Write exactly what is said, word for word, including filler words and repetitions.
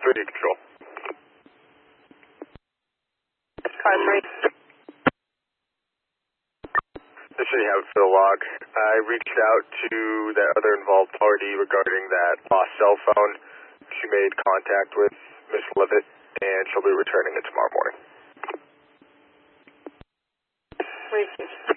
three control. Car three. Just so you have it for the log, I reached out to that other involved party regarding that lost cell phone. She made contact with Miss Levitt, and she'll be returning it tomorrow morning. Received.